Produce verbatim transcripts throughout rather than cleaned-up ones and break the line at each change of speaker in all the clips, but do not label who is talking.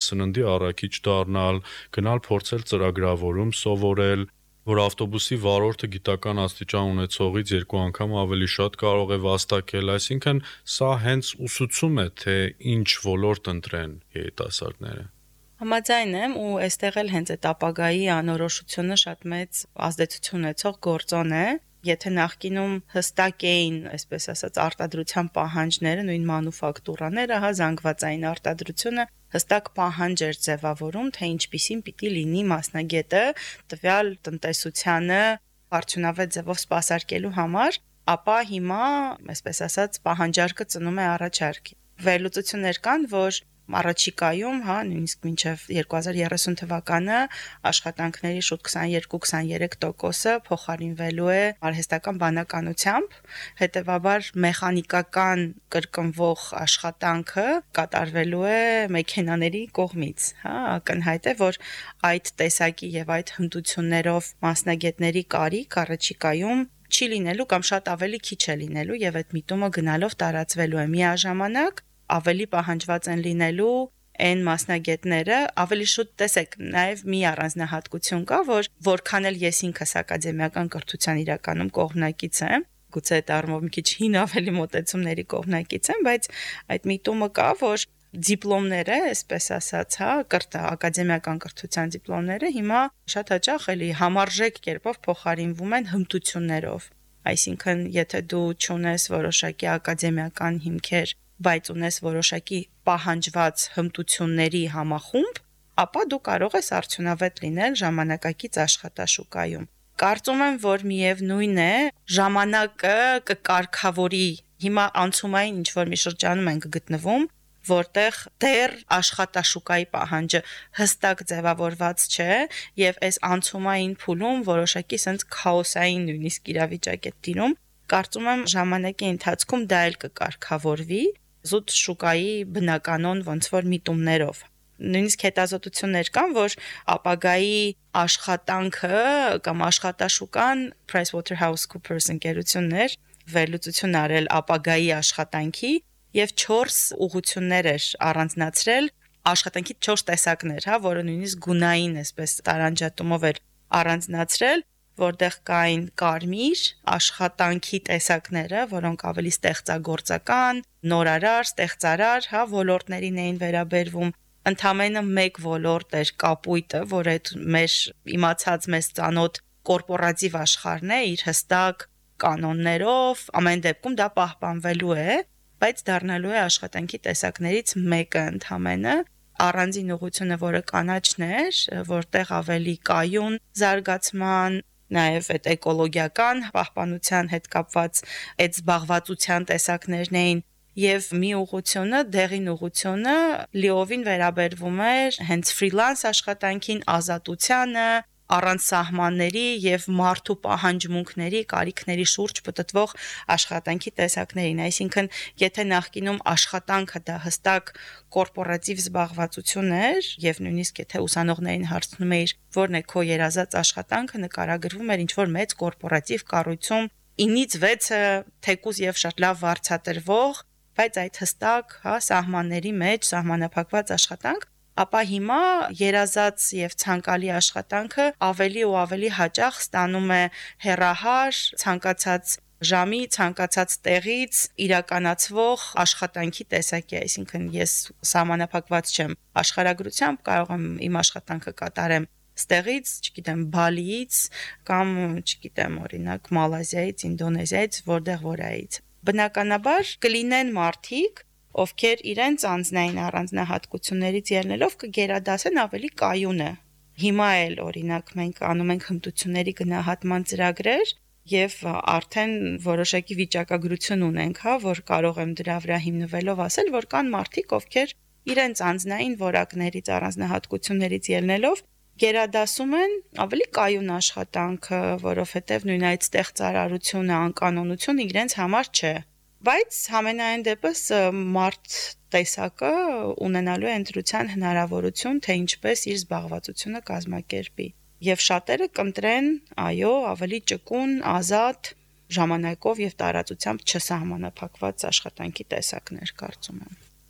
սննդի առաքիչ դառնալ, գնալ փորձել ծրագրավորում սովորել, որ ավտոբուսի վարորդը գիտական աստիճան ունեցողից երկու անգամ ավելի շատ կարող է վաստակել, այսինքն սա հենց ուսուցում է, թե ինչ ոլորտ ընտրեն երիտասարդները։
Համաձայն եմ ու այստեղ էլ հենց այդ ապագայի անորոշությունը շատ մեծ ազդեցություն ունեցող գործոն է։ Եթե նախկինում հստակ էին, այսպես ասած, արտադրության պահանջները, նույն մանուֆակտուրաները, հա, զանգվածային արտադրությունը հստակ պահանջ էր ձևավորում, թե ինչպիսին պիտի լինի մասնագետը տվյալ տնտեսությանը արդյունավետ ձևով սպասարկելու համար, ապա հիմա, այսպես ասած, պահանջարկը ծնում է առաջարկ։ Վերլուծություններ կան, որ առաջիկայում, հա, նույնիսկ մինչև երկու հազար երեսուն թվականը աշխատանքների շուտ քսաներկու քսաներեք տոկոսը փոխարինվելու է արհեստական բանականությամբ, հետևաբար մեխանիկական կրկնվող աշխատանքը կատարվելու է մեքենաների կողմից, հա, ակնհայտ է, որ այդ տեսակի եւ այդ հմտություններով մասնագետների կարիք առաջիկայում չի լինելու կամ շատ ավելի քիչ է լինելու եւ այդ միտումը գնալով տարածվելու է միաժամանակ ավելի պահանջված են լինելու այն մասնագետները, ավելի շուտ տեսեք, նաև մի առանձնահատկություն կա, որ որքան էլ ես ինքս ակադեմիական կրթության իրականում կողմնակից եմ, գուցե այդ առումով մի քիչ հին ավելի մոտեցումների կողմնակից եմ, բայց այդ միտումը կա, որ դիպլոմները, այսպես ասած, հա, կրթ ակադեմիական կրթության դիպլոմները հիմա շատ հաճախ էլի համարժեք կերպով փոխարինվում են հմտություններով։ Այսինքն, եթե դու չունես որոշակի ակադեմիական հիմքեր, բայց ունես որոշակի պահանջված հմտությունների համախումբ, ապա դու կարող ես արդյունավետ լինել ժամանակակից աշխատաշուկայում։ Կարծում եմ, որ միևնույն է, ժամանակը կկարգավորի, հիմա անցումային ինչ-որ մի շրջանում ենք գտնվում, որտեղ դեռ աշխատաշուկայի պահանջը հստակ ձևավորված չէ եւ այս անցումային փուլում որոշակի sense քաոսային նույնիսկ իրավիճակ է տիրում։ Կարծում եմ ժամանակի ընթացքում դա էլ կկարգավորվի զուտ շուկայի բնականon ոնց որ միտումներով։ Նույնիսկ հետազոտություններ կան, որ ապագայի աշխատանքը կամ աշխատաշուկան PricewaterhouseCoopers ընկերություններ վերլուծություն արել ապագայի աշխատանքի եւ չորս ուղղություններ էր առանձնացրել, աշխատանքի չորս տեսակներ, հա, որը նույնիսկ գունային այսպես տարանջատումով էր առանձնացրել, որտեղ կային կարմիր աշխատանքի տեսակները, որոնք ավելի ստեղծագործական, նորարար, ստեղծարար, հա, ոլորտներին էին վերաբերվում։ Ընդամենը մեկ ոլորտ էր կապույտը, որ այդ մեր իմացած մեզ ծանոթ կորպորատիվ աշխարհն է իր հստակ կանոններով, ամեն դեպքում դա պահպանվելու է, բայց դառնալու է աշխատանքի տեսակներից մեկը ընդամենը, առանձին ուղղությունը, որը կանաչն էր, որտեղ ավելի կայուն զարգացման, նաև այդ էկոլոգիական պահպանության հետ կապված այդ զբաղվածության տեսակներն էին եւ մի ուղղությունը, դեղին ուղղությունը լիովին վերաբերվում էր հենց ֆրիլանս աշխատանքին, ազատությանը, առանց սահմանների եւ մարդու պահանջմունքների, կարիքների շուրջ պտտվող աշխատանքի տեսակներին, այսինքն եթե նախկինում աշխատանքը դա հստակ կորպորատիվ զբաղվածություն էր եւ նույնիսկ եթե ուսանողներին հարցնում էիր որն է քո երազած աշխատանքը, նկարագրվում էր ինչ-որ մեծ կորպորատիվ կառույցում ինից վեցը թեկուզ եւ շատ լավ վարձատրվող, բայց այդ հստակ, հա, սահմանների մեջ սահմանափակված աշխատանք, ապա հիմա երազած եւ ցանկալի աշխատանքը ավելի ու ավելի հաճախ ստանում է հեռահար, ցանկացած ժամի, ցանկացած տեղից իրականացվող աշխատանքի տեսակի, այսինքն ես սահմանափակված չեմ աշխարհագրությամբ, կարող եմ իմ աշխատանքը կատարեմ ստեղից, չգիտեմ, Բալիից կամ, չգիտեմ, օրինակ Մալազիայից, Ինդոնեզիայից, որտեղ որայից։ Բնականաբար կլինեն մարդիկ, ովքեր իրենց անձնային առանձնահատկություններից ելնելով կգերադասեն ավելի կայունը։ Հիմա էլ օրինակ մենք անում ենք հմտությունների գնահատման ծրագրեր եւ արդեն որոշակի վիճակագրություն ունենք, հա, որ կարող եմ դրա վրա հիմնվելով ասել, որ կան մարդիկ, ովքեր իրենց անձնային որակներից առանձնահատկություններից ելնելով գերադասում են ավելի կայուն աշխատանքը, որովհետեւ նույն այդ ստեղծարարությունը, անկանոնությունը իրենց համար չէ։ Բայց համենայն դեպս մարդ տեսակը ունենալու է ընտրության հնարավորություն, թե ինչպես իր զբաղվածությունը կազմակերպի։ Եվ շատերը կընտրեն, այո, ավելի ճկուն, ազատ, ժամանակով եւ տարածությամբ չսահմանափակված աշխատանքի տեսակներ, կարծում եմ։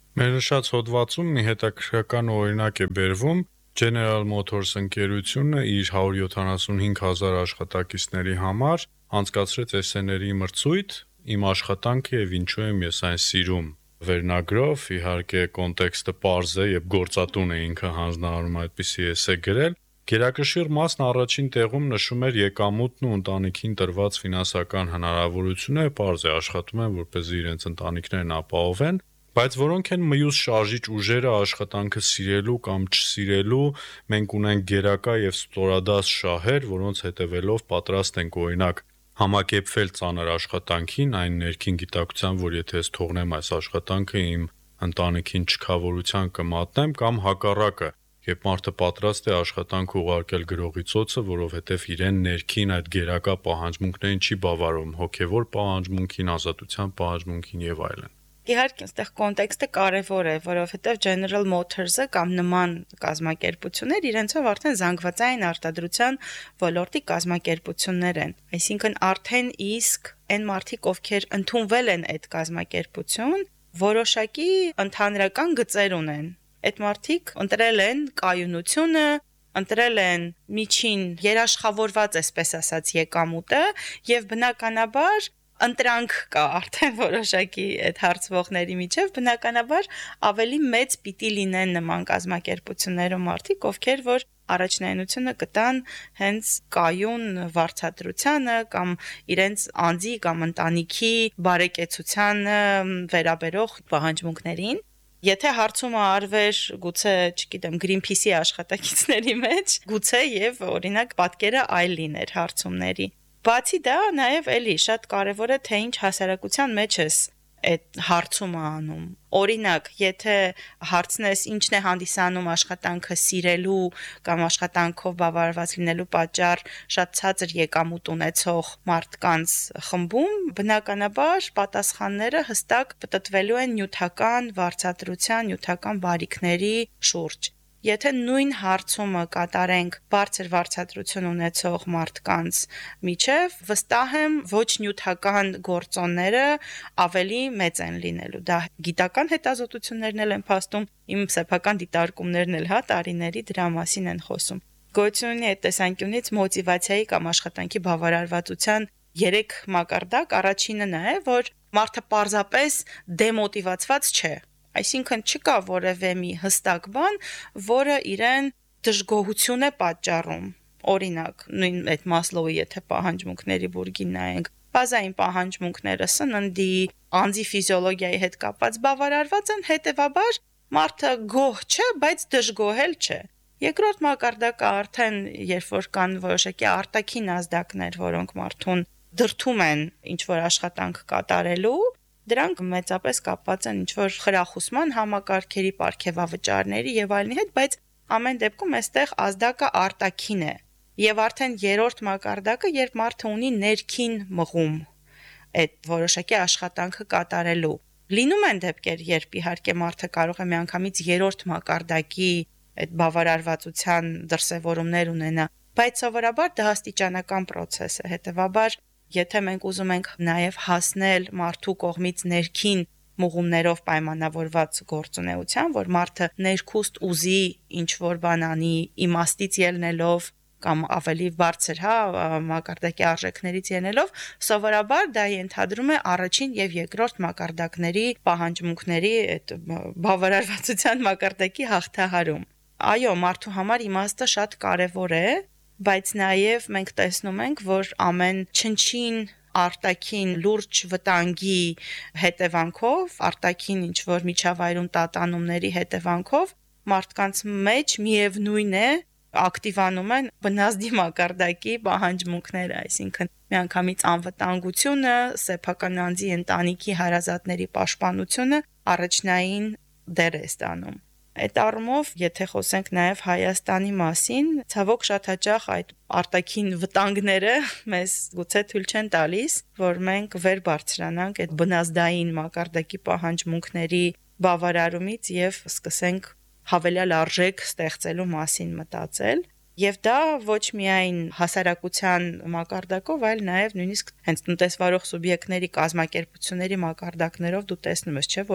Մեր նշած հոդվածում մի հետաքրքրական օրինակ է բերվում General Motors ընկերությունը իր one hundred seventy-five thousand աշխատակիցների համար անցկացրեց էսսեների մրցույթ «Իմ աշխատանքը եւ ինչու եմ ես այն սիրում» վերնագրով, իհարկե կոնտեքստը պարզ է, եւ գործատուն է ինքը հանձնարարում այդպիսի էսսե գրել։ Գերակշիռ մասն առաջին տեղում նշում էր եկամուտն ու ընտանիքին տրված ֆինանսական հնարավորությունները, պարզ է աշխատում են, որպեսզի իրենց ընտանիքներն ապահովեն, բայց որոնք են մյուս շարժիչ ուժերը աշխատանքը սիրելու կամ չսիրելու, մենք ունենք գերակա եւ ստորադաս շահեր, որոնց հետևելով պատրաստ ենք օրինակ համակերպվել ծանր աշխատանքին, այն ներքին գիտակցության, որ եթե ես թողնեմ այս աշխատանքը իմ ընտանիքին չքավորության կմատնեմ, կամ հակառակը, երբ մարդը պատրաստ է աշխատանք ուղարկել գրողի ծոցը, որովհետև իրեն ներքին այդ գերակա պահանջմունքներին չի բավարարում, հոգևոր պահանջմունքին, ազատության պահանջմունքին եւ այլն։
Իհարկե, այստեղ կոնտեքստը կարևոր է, որովհետև General Motors-ը կամ նման կազմակերպություններ իրենցով արդեն զանգվածային արտադրության ոլորտի կազմակերպություններ են։ Այսինքն արդեն իսկ այն մարդիկ, ովքեր ընդունվել են այդ կազմակերպություն, որոշակի ընդհանրական գծեր ունեն։ Այդ մարդիկ ընտրել են կայունությունը, ընտրել են միջին երաշխավորված, այսպես ասած, եկամուտը եւ բնականաբար ընտրանք կա արդեն որոշակի այդ հարցվողների միջև, բնականաբար ավելի մեծ պիտի լինեն նման կազմակերպություններում մարդիկ, ովքեր որ առաջնայնությունը կտան հենց կայուն վարձատրությանը կամ իրենց անձի կամ ընտանիքի բարեկեցությանը վերաբերող պահանջմունքներին։ Եթե հարցումը արվեր գուցե, չգիտեմ, Greenpeace-ի աշխատակիցների մեջ, գուցե եւ օրինակ պատկերը այլ լիներ հարցումների։ Բացի դա, նաև էլի շատ կարևոր է թե ինչ հասարակության մեջ ես այդ հարցումը անում։ Օրինակ, եթե հարցնես ինչն է հանդիսանում աշխատանքը սիրելու կամ աշխատանքով բավարարված լինելու պատճառ շատ ցածր եկամուտ ունեցող մարդկանց խմբում, բնականաբար պատասխանները հստակ պտտվելու են նյութական վարձատրության, նյութական բարիքների շուրջ։ Եթե նույն հարցումը կատարենք բարձր վարձատրություն ունեցող մարդկանց միջև, վստահ եմ ոչ նյութական գործոնները ավելի մեծ են լինելու։ Դա գիտական հետազոտություններն էլ են փաստում, իմ սեփական դիտարկումներն էլ հա տարիների դրա մասին են խոսում։ Գոյություն ունի այդ տեսանկյունից մոտիվացիայի կամ աշխատանքի բավարարվածության երեք մակարդակ, առաջինը նա է, որ մարդը պարզապես դեմոտիվացված չէ։ Այսինքն չկա որևէ մի հստակ բան, որը իրեն դժգոհություն է պատճառում։ Օրինակ, նույն այդ Մասլոուի եթե պահանջմունքների բուրգին նայենք, բազային պահանջմունքները սննդի, անձի ֆիզիոլոգիայի հետ կապված բավարարված են, հետևաբար մարդը գոհ չէ, բայց դժգոհել չէ։ Երկրորդ մակարդակը արդեն երբ որ կան որոշակի արտաքին ազդակներ, որոնք մարդուն դրդում են ինչ որ աշխատանք կատարելու, դրանք մեծապես կապված են ինչ-որ խրախուսման համակարգերի, պարգևավճարների եւ այլնի հետ, բայց ամեն դեպքում այստեղ ազդակը արտաքին է։ Եվ արդեն երրորդ մակարդակը, երբ մարդը ունի ներքին մղում այդ որոշակի աշխատանքը կատարելու։ Լինում են դեպքեր, երբ իհարկե մարդը կարող է միանգամից երրորդ մակարդակի այդ բավարարվածության դրսևորումներ ունենա, բայց սովորաբար դա աստիճանական process է, հետեւաբար եթե մենք ուզում ենք նաև հասնել մարդու կողմից ներքին մղումներով պայմանավորված գործունեության, որ մարդը ներքուստ ուզի ինչ-որ բան անի, իմաստից ելնելով կամ ավելի բարձր, հա, մակարդակի արժեքներից ելնելով, սովորաբար դա ենթադրում է առաջին եւ երկրորդ մակարդակների պահանջմունքների այդ բավարարվածության մակարդակի հաղթահարում։ Այո, մարդու համար իմաստը շատ կարեւոր է, բայց նաև մենք տեսնում ենք, որ ամեն չնչին արտաքին լուրջ վտանգի հետևանքով, արտաքին ինչ-որ միջավայրում տատանումների հետևանքով մարդկանց մեջ միևնույն է ակտիվանում են բնազդի մակարդակի պահանջմունքները, այսինքն միանգամից անվտանգությունը, սեփական անձի ընտանիքի հարազատների պաշտպանությունը առաջնային դեր է ստանում։ Այդ առումով, եթե խոսենք նաև Հայաստանի մասին, ցավոք շատ հաճախ այդ արտաքին վտանգները մեզ գուցե թույլ չեն տալիս, որ մենք վեր բարձրանանք այդ բնազդային մակարդակի պահանջմունքների բավարարումից եւ սկսենք հավելյալ արժեք ստեղծելու մասին մտածել։ Եվ դա ոչ միայն հասարակության մակարդակով, այլ նաև նույնիսկ հենց տնտեսվարող սուբյեկտների կազմակերպությունների մակարդակներով դու տեսնում ես, չէ՞ որ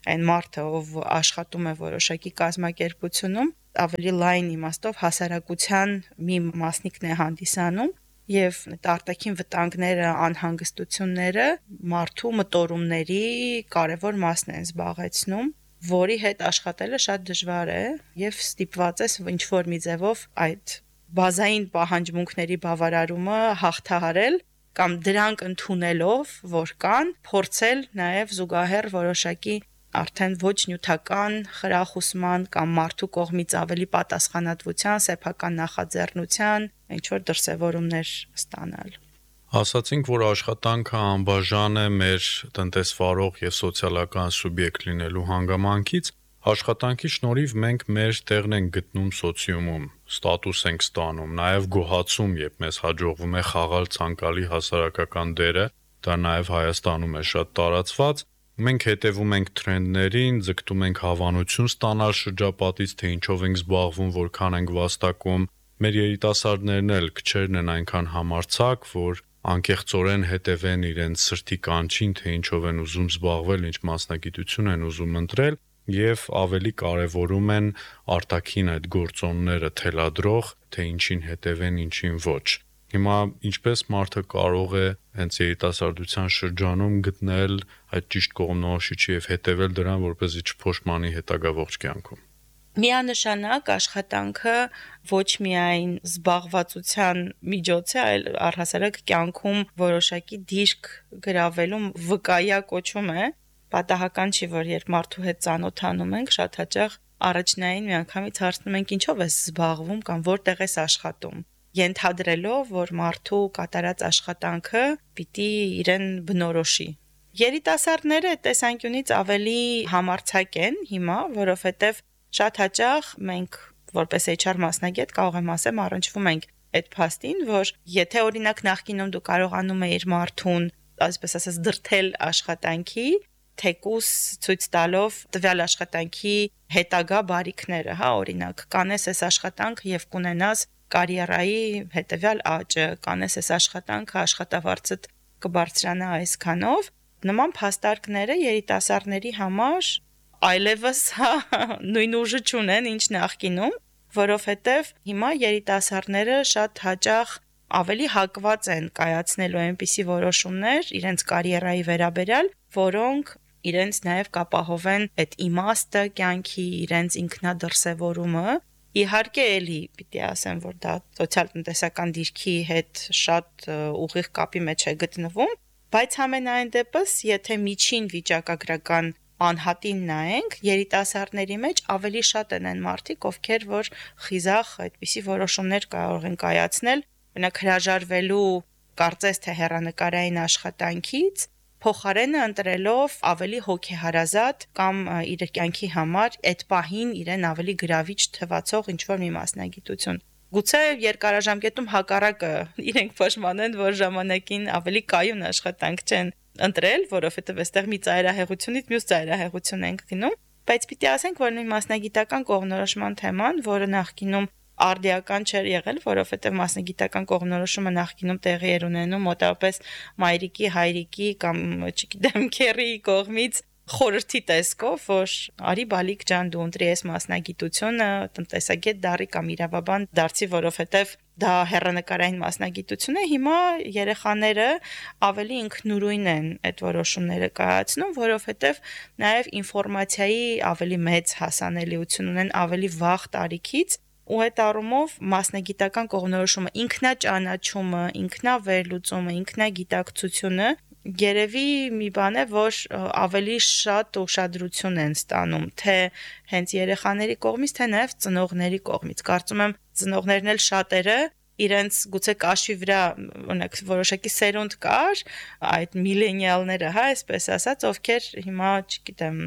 այն մարդը, ով աշխատում է որոշակի կազմակերպությունում, ավելի լայն իմաստով հասարակության մի մասնիկն է հանդիսանում եւ այդ արտաքին վտանգները, անհանգստությունները մարդու մտորումների կարևոր մասն են զբաղեցնում, որի հետ աշխատելը շատ դժվար է եւ ստիպված ես ինչ որ մի ձևով այդ բազային պահանջմունքների բավարարումը հաղթահարել կամ դրանք ընդունելով, որ կան, փորձել նաև զուգահեռ որոշակի արդեն ոչ նյութական խրախուսման կամ մարդու կողմից ավելի պատասխանատվության, սեփական նախաձեռնության ինչ որ դրսևորումներ ստանալ։
Ասացինք, որ աշխատանքը անբաժան է մեր տնտեսվարող եւ սոցիալական սուբյեկտ լինելու հանգամանքից, աշխատանքի շնորհիվ մենք մեր տեղն ենք գտնում սոցիումում, ստատուս ենք ստանում, նաև գոհացում, երբ մեզ հաջողվում է խաղալ ցանկալի հասարակական դերը, դա նաև Հայաստանում է շատ տարածված, մենք հետևում ենք թրենդներին, ձգտում ենք հավանություն ստանալ շրջապատից, թե ինչով ենք զբաղվում, որքան ենք վաստակում, մեր երիտասարդներն էլ քչերն են այնքան համարձակ, որ անկեղծորեն հետևեն իրենց սրտի կանչին, թե ինչով են ուզում զբաղվել, ինչ մասնագիտություն են ուզում ընտրել, եւ ավելի կարեւորում են արտաքին այդ գործոնները թելադրող, թե ինչին հետևեն, ինչին ոչ։ Հիմա ինչպես մարդը կարող է հենց երիտասարդության շրջանում գտնել այդ ճիշտ կողմնորոշիչը եւ հետևել դրան, որպեսզի չփոշմանի հետագա ողջ կյանքում։
Միանշանակ աշխատանքը ոչ միայն զբաղվածության միջոց է, այլ առհասարակ կյանքում որոշակի դիրք գրավելու վկայա կոչում է։ Պատահական չի, որ երբ մարդու հետ ծանոթանում ենք, շատ հաճախ առաջնային միանգամից հարցնում ենք ինչով ես զբաղվում կամ որտեղ ես աշխատում, ենթադրելով, որ մարդու կատարած աշխատանքը պիտի իրեն բնորոշի։ Երիտասարդները այդ տեսանկյունից ավելի համարձակ են հիմա, որովհետև շատ հաճախ մենք որպես H R մասնագետ կարող եմ ասեմ առնչվում ենք այդ փաստին, որ եթե օրինակ նախկինում դու կարողանում էիր մարդուն, այսպես ասած, դրթել աշխատանքի, թեկուս ցույց տալով տվյալ աշխատանքի հետագա բարիքները, հա, օրինակ, կանես այս աշխատանքը եւ կունենաս կարիերայի հետեւյալ աճը, կանես այս աշխատանքը աշխատավարձդ կբարձրանա այսքանով, նման փաստարկները երիտասարդների համար այլևս հա նույն ուժը չունեն, ինչ նախկինում, որովհետեւ հիմա երիտասարդները շատ հաճախ ավելի հակված են կայացնելու այնպիսի որոշումներ իրենց կարիերայի վերաբերյալ, որոնք իրենց նաև կապահովեն այդ իմաստը կյանքի, իրենց ինքնադրսևորումը։ Իհարկե էլի պիտի ասեմ, որ դա սոցիալ-տնտեսական դիրքի հետ շատ ուղիղ կապի մեջ է գտնվում, բայց համենայն դեպս, եթե միջին վիճակագրական անհատին նայենք, երիտասարդների մեջ ավելի շատ են այն մարդիկ, ովքեր որ խիզախ այդպիսի որոշումներ կարող են կայացնել, օրինակ հրաժարվելու կարծես թե հեռանկարային աշխատանքից, փոխարենը ընտրելով ավելի հոգեհարազատ կամ իր կյանքի համար այդ պահին իրեն ավելի գրավիչ թվացող ինչ-որ մի մասնագիտություն։ Գուցե երկարաժամկետում հակառակը իրենք փոշմանեն, որ ժամանակին ավելի կայուն աշխատանք չեն ընտրել, որովհետև այստեղ մի ծայրահեղությունից մյուս ծայրահեղություն ենք գնում, բայց պիտի ասենք, որ նույն մասնագիտական կողմնորոշման թեման, որը նախկինում արդիական չէր եղել, որովհետև մասնագիտական կողմնորոշումը նախկինում տեղի էր ունենում մոտավորապես մայրիկի, հայրիկի կամ չգիտեմ, քեռիի կողմից խորհրդի տեսքով, որ արի բալիկ ջան դու ընտրի այս մասնագիտությունը, տնտեսագետ դառի կամ իրավաբան դարձի, որովհետև դա հեռանկարային մասնագիտություն է, հիմա երեխաները ավելի ինքնուրույն են այդ որոշումները կայացնում, որովհետև նաև ինֆորմացիայի ավելի մեծ հասանելիություն ունեն ավելի վաղ տարիքից, ու այդ առումով մասնագիտական կողմնորոշումը, ինքնաճանաչումը, ինքնավերլուծումը, ինքնագիտակցությունը երևի մի բան է, որ ավելի շատ ուշադրություն են ստանում, թե հենց երեխաների կողմից, թե նաև ծնողների կողմից։ Կարծում եմ ծնողներն էլ շատերը իրենց գուցե կաշվի վրա օրինակ որոշակի սերունդ կար, այդ միլենիալները, հա, այսպես ասած, ովքեր հիմա, չգիտեմ,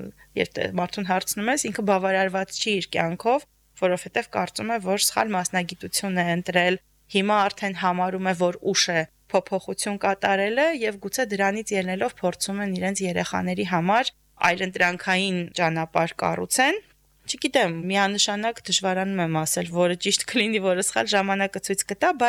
երբ մարդուն հարցնում ես, ինքը բավարարված չի իր կյանքով, որովհետև կարծում է, որ սխալ մասնագիտություն է ընտրել, հիմա արդեն համարում է, որ ուշ է փոփոխություն կատարելը եւ գուցե դրանից ելնելով փորձում են իրենց երեխաների համար այլընտրանքային ճանապարհ կառուցեն։ Չգիտեմ, միանշանակ դժվարանում եմ ասել, որը ճիշտ կլինի, որը սխալ, ժամանակը ցույց կտա, բայց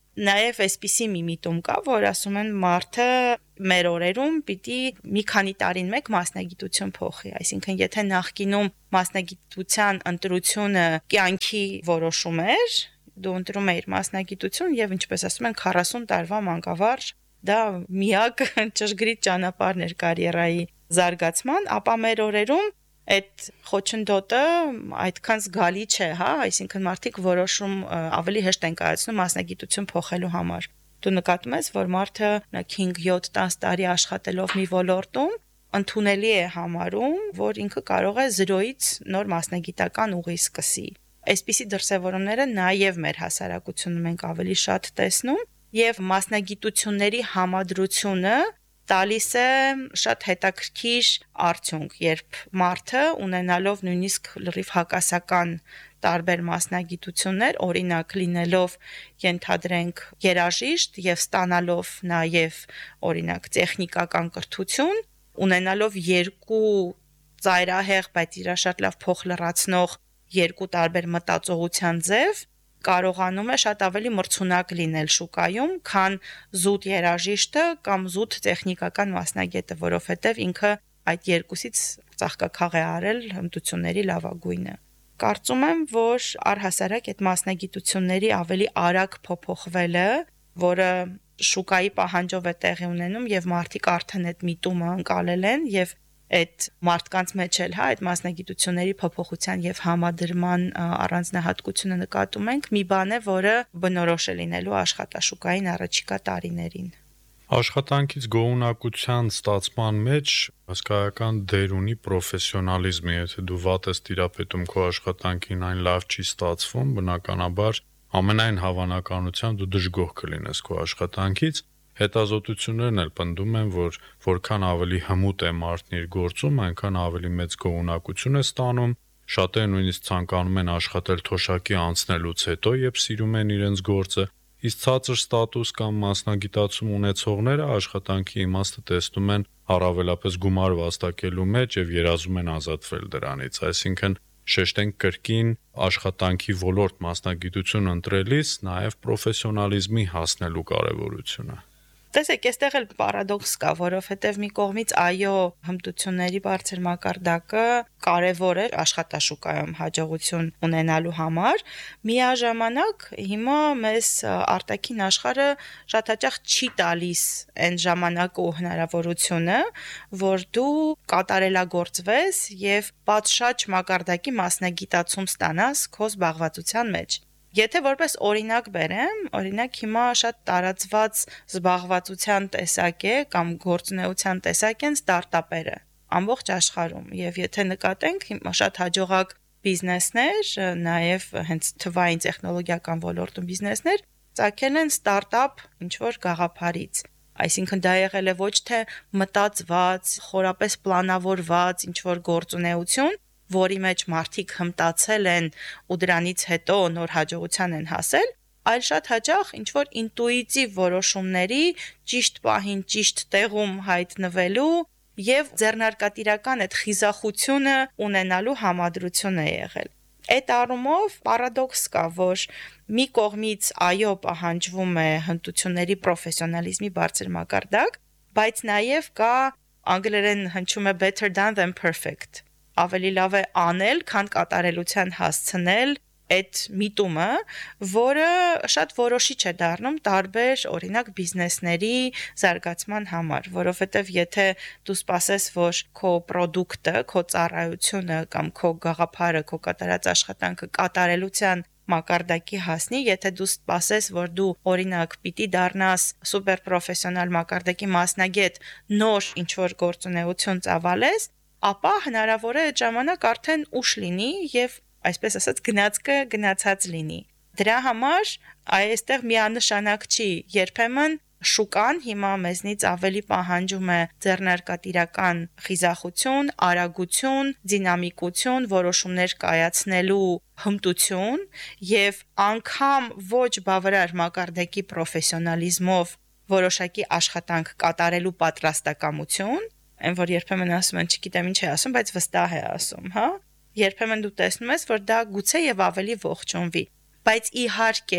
Նաև այսպիսի մի միտում կա, որ ասում են մարդը մեր օրերում պիտի մի քանի տարին մեկ մասնագիտություն փոխի, այսինքն եթե նախկինում մասնագիտության ընտրությունը կյանքի որոշում էր, դու ընտրում էիր մասնագիտություն եւ ինչպես ասում են քառասուն տարվա մանկավարժ, դա միակ ճշգրիտ ճանապարհն էր կարիերայի զարգացման, ապա մեր օրերում այդ խոչընդոտը այդքան զգալի չէ, հա, այսինքն մարդիկ որոշում ավելի հեշտ են կայացնում մասնագիտություն փոխելու համար։ Դու նկատում ես, որ մարդը հինգ յոթ տասը տարի աշխատելով մի ոլորտում ընդունելի է համարում, որ ինքը կարող է զրոյից նոր մասնագիտական ուղի սկսի։ Այսպիսի դրսևորումները նաև մեր հասարակությունում ենք ավելի շատ տեսնում, եւ մասնագիտությունների համադրությունը տալիս է շատ հետաքրքիր արդյունք, երբ մարդը ունենալով նույնիսկ լրիվ հակասական տարբեր մասնագիտություններ, օրինակ լինելով ենթադրենք երաժիշտ եւ ստանալով նաեւ օրինակ տեխնիկական կրթություն, ունենալով երկու ծայրահեղ, բայց իրա շատ լավ փոխ լրացնող երկու տարբեր մտածողության ձև կարողանում է շատ ավելի մրցունակ լինել շուկայում, քան զուտ երաժիշտը կամ զուտ տեխնիկական մասնագետը, որովհետև ինքը այդ երկուսից ծաղկաքաղ է արել հմտությունների լավագույնը։ Կարծում եմ, որ առհասարակ այդ մասնագիտությունների ավելի արագ փոփոխվելը, որը շուկայի պահանջով է տեղի ունենում եւ մարդիկ արդեն այդ միտումը անցալել են եւ այդ մարդկանց մեջ էլ հա այդ մասնագիտությունների փոփոխության եւ համադրման առանձնահատկությունը նկատում ենք, մի բան է, որը բնորոշ է լինելու աշխատաշուկային առաջիկա տարիներին։
Աշխատանքից գոհունակության ստացման մեջ հսկայական դեր ունի պրոֆեսիոնալիզմը, եթե դու վատ ես տիրապետում քո աշխատանքին, այն լավ չի ստացվում, բնականաբար ամենայն հավանականությամբ դու դժգոհ կլինես քո աշխատանքից։ Հետազոտություններն էլ պնդում են, որ որքան ավելի հմուտ է մարդն իր գործում, այնքան ավելի մեծ գոհունակություն է ստանում, շատերը նույնիսկ ցանկանում են աշխատել թոշակի անցնելուց հետո, երբ սիրում են իրենց գործը, իսկ ցածր ստատուս կամ մասնագիտացում ունեցողները աշխատանքի իմաստը տեսնում են առավելապես գումար վաստակելու մեջ եւ երազում են ազատվել դրանից, այսինքն շեշտենք կրկին աշխատանքի ոլորտ մասնագիտություն ընտրելիս նաեւ պրոֆեսիոնալիզմի հասնելու կարեւորությունը։
Տեսեք, այստեղ էլ պարադոքս կա, որովհետև մի կողմից այո, հմտությունների բարձր մակարդակը կարևոր է աշխատաշուկայում հաջողություն ունենալու համար, միաժամանակ հիմա մեզ արտաքին աշխարհը շատ հաճախ չի տալիս այն ժամանակը ու հնարավորությունը, որ դու կատարելագործվես եւ պատշաճ մակարդակի մասնագիտացում ստանաս քո զբաղվածության մեջ։ Եթե որպես օրինակ բերեմ, օրինակ հիմա շատ տարածված զբաղվածության տեսակ է կամ գործունեության տեսակ են ստարտափերը ամբողջ աշխարհում եւ եթե նկատենք հիմա շատ հաջողակ բիզնեսներ, նաեւ հենց թվային տեխնոլոգիական ոլորտում բիզնեսներ ծագել են ստարտափ ինչ որ գաղափարից, այսինքն դա եղել է ոչ թե մտածված, խորապես պլանավորված ինչ որ գործունեություն, որի մեջ մարդիկ հմտացել են ու դրանից հետո նոր հաջողության են հասել, այլ շատ հաճախ ինչ որ ինտուիտիվ որոշումների ճիշտ պահին, ճիշտ տեղում հայտնվելու եւ ձեռնարկատիրական այդ խիզախությունը ունենալու համադրություն է եղել։ Այդ առումով պարադոքս կա, որ մի կողմից այո պահանջվում է հմտությունների պրոֆեսիոնալիզմի բարձր մակարդակ, բայց նաեւ կա անգլերեն հնչում է better done than perfect։ Ավելի լավ է անել, քան կատարելության հասցնել այդ միտումը, որը շատ որոշիչ է դառնում տարբեր օրինակ բիզնեսների զարգացման համար, որովհետև եթե դու սպասես, որ քո պրոդուկտը, քո ծառայությունը կամ քո գաղափարը, քո կատարած աշխատանքը կատարելության մակարդակի հասնի, եթե դու սպասես, որ դու օրինակ պիտի դառնաս սուպեր պրոֆեսիոնալ մակարդակի մասնագետ, նոր ինչ որ գործունեություն ծավալես, ապա հնարավոր է այդ ժամանակ արդեն ուշ լինի եւ այսպես ասած գնացքը գնացած լինի։ Դրա համար այստեղ միանշանակ չի, երբեմն շուկան հիմա մեզնից ավելի պահանջում է ձեռնարկատիրական խիզախություն, արագություն, դինամիկություն, որոշումներ կայացնելու հմտություն եւ անգամ ոչ բավարար մակարդակի պրոֆեսիոնալիզմով որոշակի աշխատանք կատարելու պատրաստակամություն, այն որ երբեմն ասում են, չգիտեմ ինչ է ասում, բայց վստահ է ասում, հա։ Երբեմն դու տեսնում ես, որ դա գուցե եւ ավելի ողջունվի, բայց իհարկե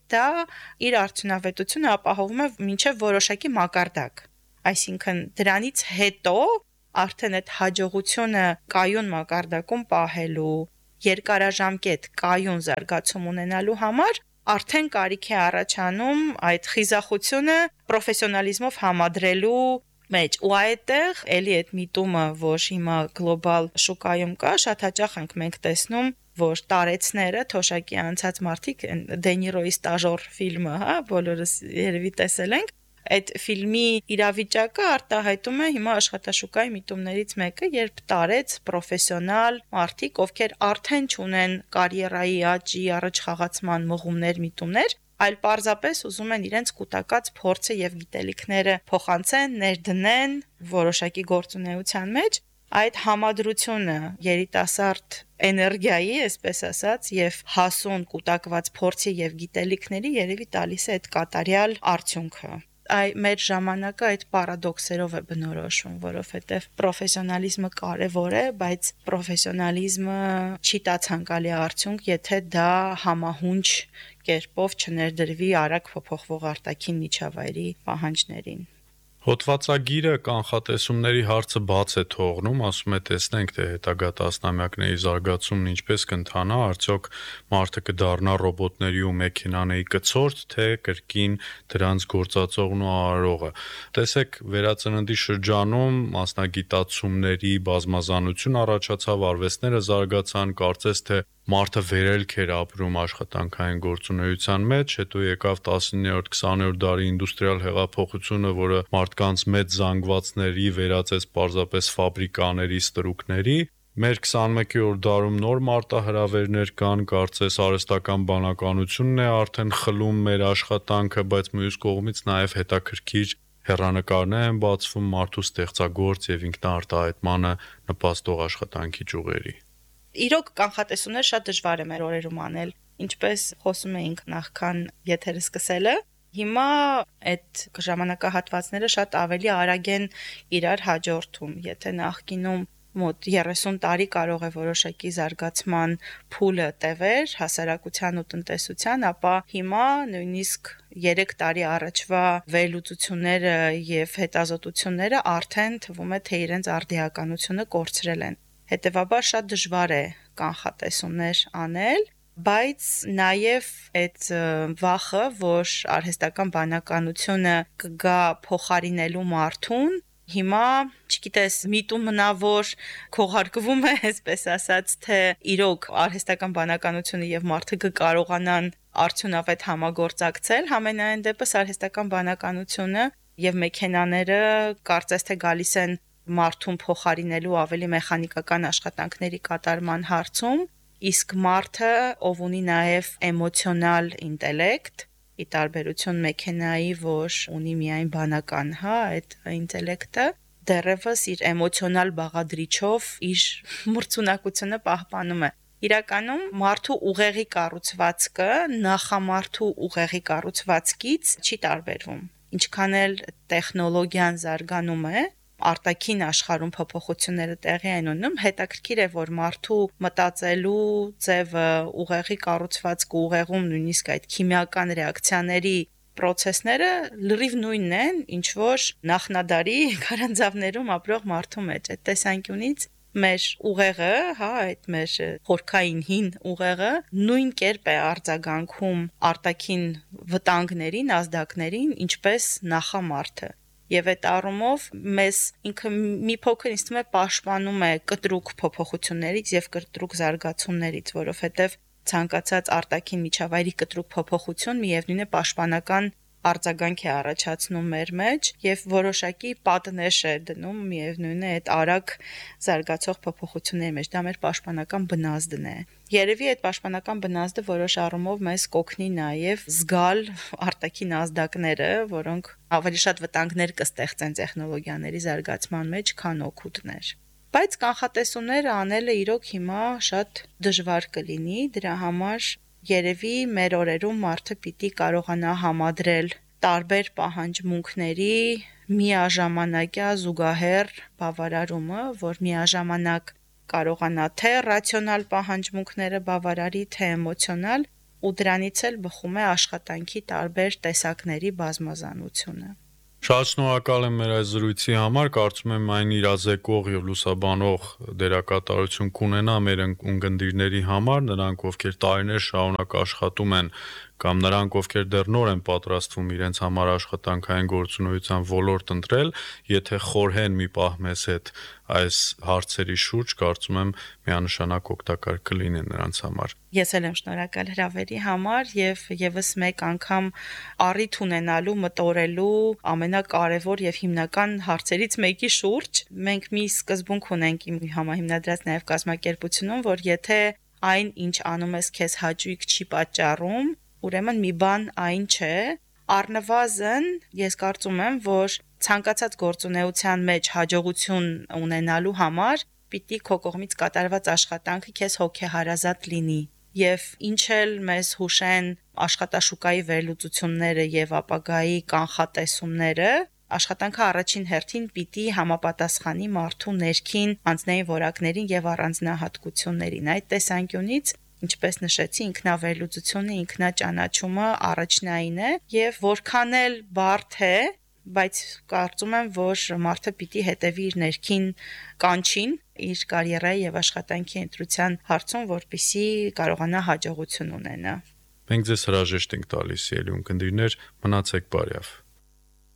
դա իր արդյունավետությունը ապահովում է մինչև որոշակի մակարդակ։ Այսինքն դրանից հետո արդեն այդ հաջողությունը կայուն մակարդակում պահելու, երկարաժամկետ կայուն զարգացում ունենալու համար արդեն կարիք է առաջանում այդ խիզախությունը պրոֆեսիոնալիզմով համադրելու մեջ ու այդտեղ էլի այդ միտումը, որ հիմա գլոբալ շուկայում կա, շատ հաճախ ենք մենք տեսնում, որ տարեցները, թոշակի անցած մարդիկ, Դենիրոյի ստաժոր ֆիլմը, հա, բոլորս երևի տեսել ենք, այդ ֆիլմի իրավիճակը արտահայտում է հիմա աշխատաշուկայի միտումներից մեկը, երբ տարեց պրոֆեսիոնալ մարդիկ, ովքեր արդեն չունեն կարիերայի աճի, առաջխաղացման մղումներ, միտումներ, այլ պարզապես ուզում են իրենց կուտակած փորձը եւ գիտելիքները փոխանցեն, ներդնեն որոշակի գործունեության մեջ, այդ համադրությունը երիտասարդ էներգիայի, այսպես ասած, եւ հասուն կուտակված փորձի եւ գիտելիքների երևի տալիս է այդ կատարյալ արդյունքը։ Այ մեր ժամանակը այդ պարադոքսերով է բնորոշվում, որովհետև պրոֆեսիոնալիզմը կարևոր է, բայց պրոֆեսիոնալիզմը չի տա ցանկալի արդյունք, եթե դա համահունչ կերպով չներդրվի արագ փոփոխվող արտաքին միջավայրի պահանջներին։
Հոդվածագիրը կանխատեսումների հարցը բաց է թողնում, ասում է տեսնենք, թե հետագա տասնամյակների զարգացումն ինչպես կընթանա, արդյոք մարդը կդառնա ռոբոտների ու մեքենաների կցորդ, թե կրկին դրանց գործածողն ու արարողը։ Տեսեք, վերածննդի շրջանում մասնագիտացումների բազմազանություն առաջացավ, արվեստները զարգացան, կարծես թե մարդը վերելք էր ապրում աշխատանքային գործունեության մեջ, հետո եկավ տասնիններորդ քսաներորդ դարի ինդուստրիալ հեղափոխությունը, որը մարդկանց մեծ զանգվածների վերածեց պարզապես ֆաբրիկաների, ստրուկների։ Մեր քսանմեկերորդ դարում նոր մարտահրավերներ կան, կարծես արհեստական բանականությունն է արդեն խլում մեր աշխատանքը, բայց մյուս կողմից նաև հետաքրքիր հեռանկարներ են բացվում մարդու ստեղծագործ եւ ինքնաարտահայտմանը նպաստող աշխատանքի ճյուղերի։
Իրոք կանխատեսումներ շատ դժվար է մեր օրերում անել, ինչպես խոսում էինք նախքան եթերը սկսելը, հիմա այդ ժամանակահատվածները շատ ավելի արագ են իրար հաջորդում, եթե նախկինում մոտ երեսուն տարի կարող է որոշակի զարգացման փուլը տևեր հասարակության ու տնտեսության, ապա հիմա նույնիսկ երեք տարի առաջվա վերլուծությունները եւ հետազոտությունները արդեն թվում է թե իրենց արդիականությունը կորցրել են։ Հետևաբար շատ դժվար է կանխատեսումներ անել, բայց նաև այդ վախը, որ արհեստական բանականությունը կգա փոխարինելու մարդուն, հիմա, չգիտես, միտում մնա, որ քողարկվում է, այսպես ասած, թե իրոք արհեստական բանականությունը եւ մարդը կկարողանան արդյունավետ համագործակցել, համենայն դեպս արհեստական բանականությունը եւ մեքենաները կարծես թե գալիս են մարդուն փոխարինելու ավելի մեխանիկական աշխատանքների կատարման հարցում, իսկ մարդը, ով ունի նաև էմոցիոնալ ինտելեկտ, ի տարբերություն մեքենայի, որ ունի միայն բանական, հա, այդ ինտելեկտը, դեռևս իր էմոցիոնալ բաղադրիչով իր մրցունակությունը պահպանում է։ Իրականում մարդու ուղեղի կառուցվածքը նախամարդու ուղեղի կառուցվածքից չի տարբերվում։ Ինչքան էլ տեխնոլոգիան զարգանում է, արտաքին աշխարհում փոփոխությունները տեղի են ունենում, հետաքրքիր է, որ մարդու մտածելու ձևը, ուղեղի կառուցվածքը, ուղեղում նույնիսկ այդ քիմիական ռեակցիաների process-ները լրիվ նույնն են, ինչ որ նախնադարի քարանձավներում ապրող մարդու մեջ։ Այդ տեսանկյունից մեր ուղեղը, հա, այդ մեր խորքային հին ուղեղը նույն կերպ է արձագանքում արտաքին վտանգներին, ազդակներին, ինչպես նախամարդը։ Եվ այդ առումով մեզ ինքը մի փոքր ինձ թվում է պաշտպանում է կտրուկ փոփոխություններից եւ կտրուկ զարգացումներից, որովհետեւ ցանկացած արտաքին միջավայրի կտրուկ փոփոխություն միևնույն է պաշտպանական արձագանք է առաջացնում մեր մեջ եւ որոշակի պատնեշ է դնում միևնույն է այդ արագ զարգացող փոփոխությունների մեջ, դա մեր պաշտպանական բնազդն է։ Երևի այդ պաշտպանական բնազդը որոշ առումով մեզ կօգնի նաեւ զգալ արտաքին ազդակները, որոնք ավելի շատ վտանգներ կստեղծեն տեխնոլոգիաների զարգացման մեջ, քան օգուտներ։ Բայց կանխատեսումները անելը իրոք հիմա շատ դժվար կլինի, դրա համար երևի մեր օրերում մարդը պիտի կարողանա համադրել տարբեր պահանջմունքների միաժամանակյա զուգահեռ բավարարումը, որ միաժամանակ կարողանա թե ռացիոնալ պահանջմունքները բավարարի, թե էմոցիոնալ, ու դրանից էլ բխում է աշխատանքի տարբեր տեսակների բազմազանությունը։
Շատ շնորհակալ եմ մեր այս զրույցի համար, կարծում եմ այն իրազեկող եւ լուսաբանող դերակատարություն կունենա մեր ունկնդիրների համար, նրանք ովքեր տարիներ շարունակ աշխատում են կամ նրանք ովքեր դեռ նոր են պատրաստվում իրենց համար աշխատանքային գործունեության ոլորտ ընտրել, եթե խորհեն մի պահ մեզ հետ այս հարցերի շուրջ, կարծում եմ միանշանակ օգտակար կլինի նրանց համար։
Ես էլ եմ շնորհակալ հրավերի համար եւ եւս մեկ անգամ առիթ ունենալու մտորելու ամենակարևոր եւ հիմնական հարցերից մեկի շուրջ։ Մենք մի սկզբունք ունենք իմ համահիմնադրած նաեւ կազմակերպությունում, որ եթե այն, ինչ անում ես, քեզ հաճույք չի պատճառում, ուրեմն մի բան այն չէ, առնվազն ես կարծում եմ, որ ցանկացած գործունեության մեջ հաջողություն ունենալու համար պիտի քո կողմից կատարված աշխատանքը քեզ հոգեհարազատ լինի։ Եվ ինչ էլ մեզ հուշեն աշխատաշուկայի վերլուծությունները եւ ապագայի կանխատեսումները, աշխատանքը առաջին հերթին պիտի համապատասխանի մարդու ներքին անձնային որակներին եւ առանձնահատկություններին։ Այդ տեսանկյունից, ինչպես նշեցի, ինքնավերլուծությունը, ինքնաճանաչումը առաջնային է եւ որքան էլ բարդ է, բայց կարծում եմ, որ մարդը պիտի հետևի իր ներքին կանչին իր կարիերայի եւ աշխատանքի ընտրության հարցում, որպեսզի կարողանա հաջողություն ունենա։
Մենք ձեզ հրաժեշտ ենք տալիս, ելի ունկնդիրներ, մնացեք բարյավ։